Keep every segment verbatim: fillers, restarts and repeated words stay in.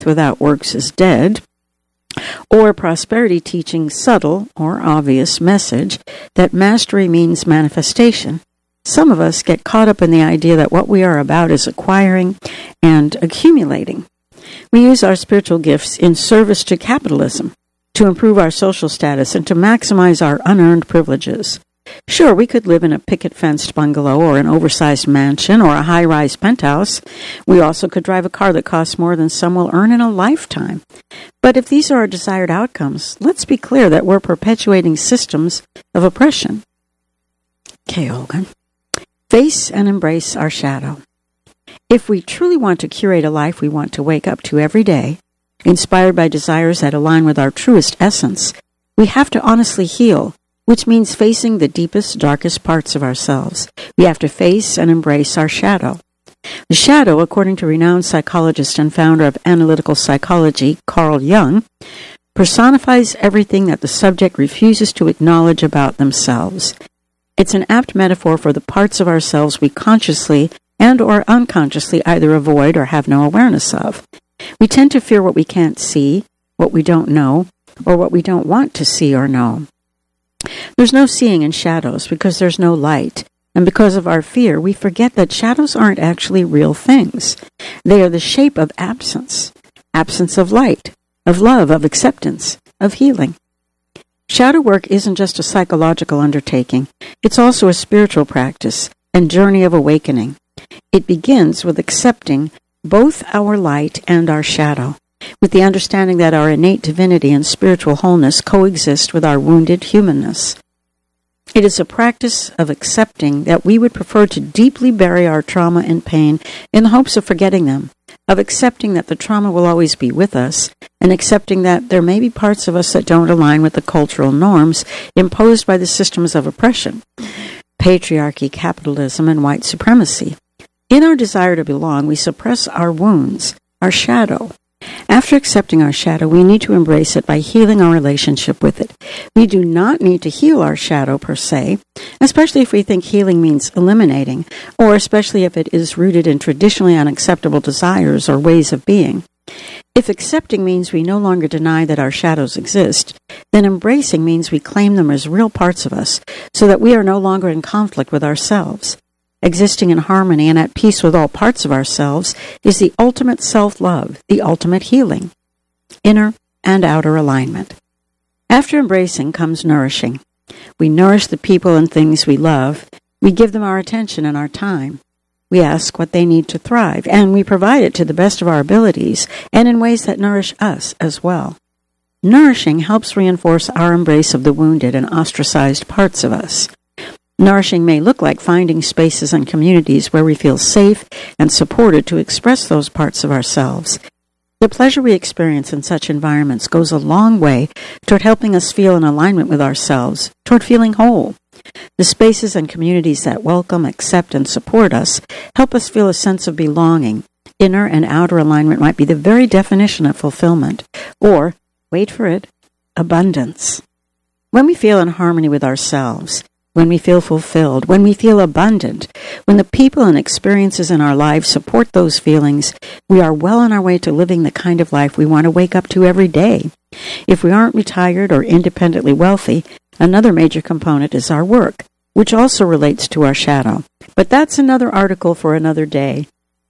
without works is dead, or prosperity teaching's subtle or obvious message that mastery means manifestation, some of us get caught up in the idea that what we are about is acquiring and accumulating. We use our spiritual gifts in service to capitalism, to improve our social status, and to maximize our unearned privileges. Sure, we could live in a picket-fenced bungalow or an oversized mansion or a high-rise penthouse. We also could drive a car that costs more than some will earn in a lifetime. But if these are our desired outcomes, let's be clear that we're perpetuating systems of oppression. Okay, Olga. Face and embrace our shadow. If we truly want to curate a life we want to wake up to every day, inspired by desires that align with our truest essence, we have to honestly heal, which means facing the deepest, darkest parts of ourselves. We have to face and embrace our shadow. The shadow, according to renowned psychologist and founder of analytical psychology, Carl Jung, personifies everything that the subject refuses to acknowledge about themselves. It's an apt metaphor for the parts of ourselves we consciously and or unconsciously either avoid or have no awareness of. We tend to fear what we can't see, what we don't know, or what we don't want to see or know. There's no seeing in shadows because there's no light, and because of our fear, we forget that shadows aren't actually real things. They are the shape of absence, absence of light, of love, of acceptance, of healing. Shadow work isn't just a psychological undertaking. It's also a spiritual practice and journey of awakening. It begins with accepting both our light and our shadow, with the understanding that our innate divinity and spiritual wholeness coexist with our wounded humanness. It is a practice of accepting that we would prefer to deeply bury our trauma and pain in the hopes of forgetting them, of accepting that the trauma will always be with us, and accepting that there may be parts of us that don't align with the cultural norms imposed by the systems of oppression, patriarchy, capitalism, and white supremacy. In our desire to belong, we suppress our wounds, our shadow. After accepting our shadow, we need to embrace it by healing our relationship with it. We do not need to heal our shadow per se, especially if we think healing means eliminating, or especially if it is rooted in traditionally unacceptable desires or ways of being. If accepting means we no longer deny that our shadows exist, then embracing means we claim them as real parts of us, so that we are no longer in conflict with ourselves. Existing in harmony and at peace with all parts of ourselves is the ultimate self-love, the ultimate healing, inner and outer alignment. After embracing comes nourishing. We nourish the people and things we love. We give them our attention and our time. We ask what they need to thrive, and we provide it to the best of our abilities and in ways that nourish us as well. Nourishing helps reinforce our embrace of the wounded and ostracized parts of us. Nourishing may look like finding spaces and communities where we feel safe and supported to express those parts of ourselves. The pleasure we experience in such environments goes a long way toward helping us feel in alignment with ourselves, toward feeling whole. The spaces and communities that welcome, accept, and support us help us feel a sense of belonging. Inner and outer alignment might be the very definition of fulfillment, or, wait for it, abundance. When we feel in harmony with ourselves, when we feel fulfilled, when we feel abundant, when the people and experiences in our lives support those feelings, we are well on our way to living the kind of life we want to wake up to every day. If we aren't retired or independently wealthy, another major component is our work, which also relates to our shadow. But that's another article for another day.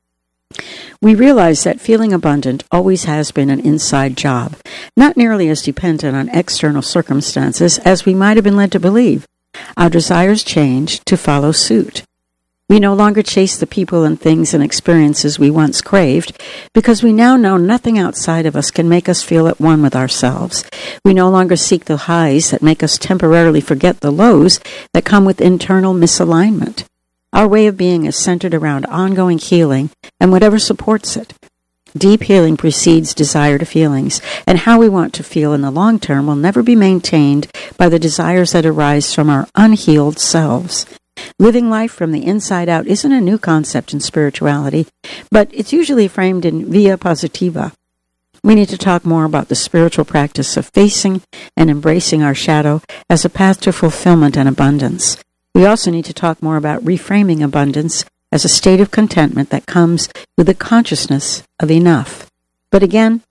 We realize that feeling abundant always has been an inside job, not nearly as dependent on external circumstances as we might have been led to believe. Our desires change to follow suit. We no longer chase the people and things and experiences we once craved because we now know nothing outside of us can make us feel at one with ourselves. We no longer seek the highs that make us temporarily forget the lows that come with internal misalignment. Our way of being is centered around ongoing healing and whatever supports it. Deep healing precedes desired feelings, and how we want to feel in the long term will never be maintained by the desires that arise from our unhealed selves. Living life from the inside out isn't a new concept in spirituality, but it's usually framed in via positiva. We need to talk more about the spiritual practice of facing and embracing our shadow as a path to fulfillment and abundance. We also need to talk more about reframing abundance as a state of contentment that comes with the consciousness of enough. But again,